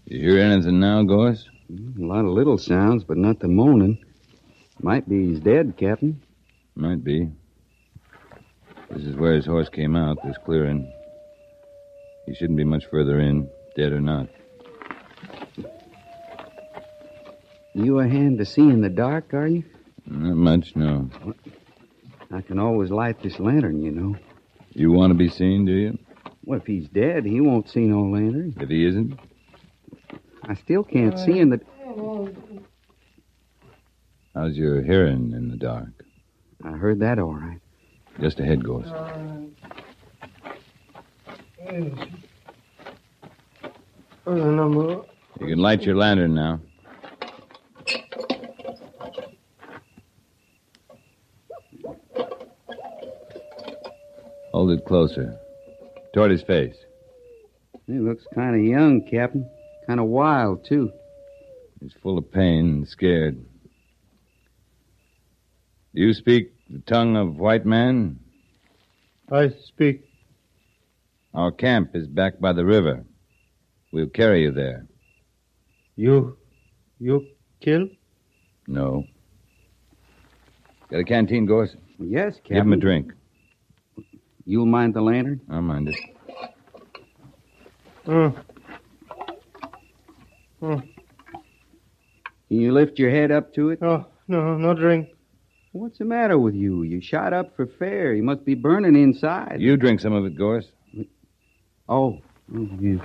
You hear anything now, Gorse? A lot of little sounds, but not the moaning. Might be he's dead, Captain. Might be. This is where his horse came out, this clearing. He shouldn't be much further in, dead or not. You a hand to see in the dark, are you? Not much, no. I can always light this lantern, you know. You want to be seen, do you? Well, if he's dead, he won't see no lantern. If he isn't? I still can't see in the... How's your hearing in the dark? I heard that all right. Just ahead, Gorse. You can light your lantern now. Hold it closer. Toward his face. He looks kind of young, Captain. Kind of wild, too. He's full of pain and scared. Do you speak the tongue of white man? I speak. Our camp is back by the river. We'll carry you there. You kill? No. Got a canteen, Gorse? Yes, Captain. Give him a drink. You'll mind the lantern? I'll mind it. Can you lift your head up to it? Oh, no drink. What's the matter with you? You shot up for fair. You must be burning inside. You drink some of it, Gorse. Oh, yeah.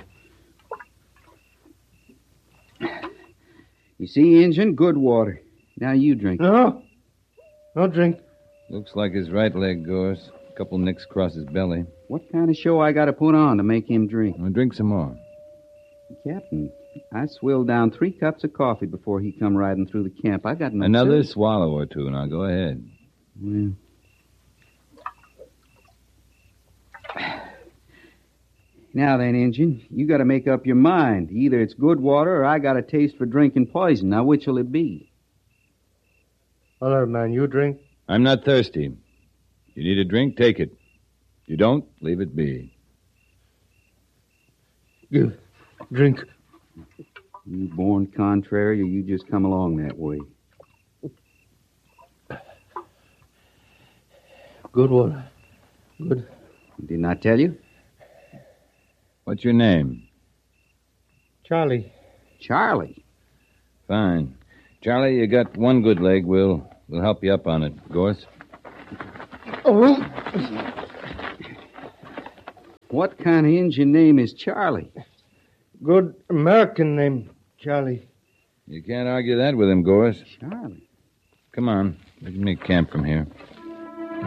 You see, Injun, good water. Now you drink. No drink. Looks like his right leg, Gorse. A couple nicks across his belly. What kind of show I got to put on to make him drink? Well, drink some more. Captain, I swilled down 3 cups of coffee before he come riding through the camp. I got no... Another sense. swallow or two, now go ahead. Well... Now then, Injun, you got to make up your mind. Either it's good water or I got a taste for drinking poison. Now, which will it be? All right, man, you drink. I'm not thirsty. You need a drink, take it. You don't, leave it be. Give. Drink. You born contrary or you just come along that way? Good water. Good. Didn't I tell you? What's your name? Charlie. Charlie. Fine. Charlie, you got one good leg. We'll help you up on it. Gorse? Oh. What kind of Injun name is Charlie? Good American name, Charlie. You can't argue that with him, Gorse. Charlie. Come on. We can make camp from here.